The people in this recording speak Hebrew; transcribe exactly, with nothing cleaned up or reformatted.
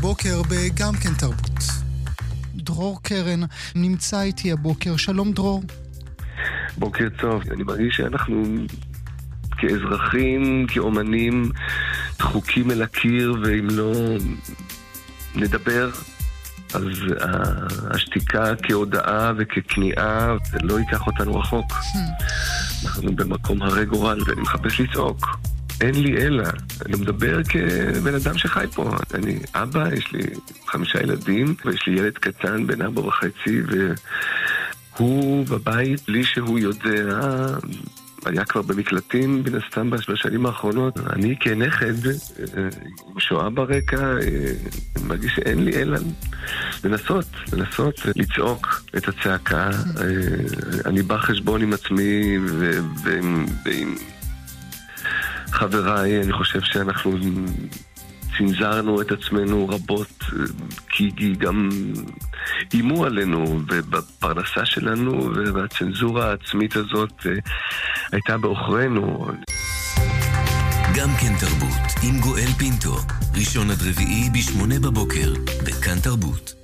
הבוקר בגם כן תרבות. דרור קרן נמצא איתי הבוקר. שלום דרור. בוקר טוב. אני מרגיש שאנחנו כאזרחים, כאומנים, דחוקים אל הקיר, ואם לא נדבר, אז השתיקה כהודעה וככניעה, זה לא ייקח אותנו רחוק. אנחנו במקום הרי גורל, ואני מחפש לצעוק. אין לי אלא. אני מדבר כבן אדם שחי פה. אני אבא, יש לי חמישה ילדים, ויש לי ילד קטן בן ארבע וחצי, והוא בבית בלי שהוא יודע, היה כבר במקלטים בין הסתם בשנים האחרונות. אני כנכד, עם שואה ברקע, מרגיש שאין לי אלא לנסות, לנסות לצעוק את הצעקה. אני בא חשבון עם עצמי ועם... חבריי, אני חושב שאנחנו צנזרנו את עצמנו רבות, כי גם אימו עלינו, ובפרנסה שלנו, והצנזורה העצמית הזאת הייתה באוכרנו. גם כן תרבות, עם גואל פינטו, ראשון עד רביעי בשמונה בבוקר, בכאן תרבות.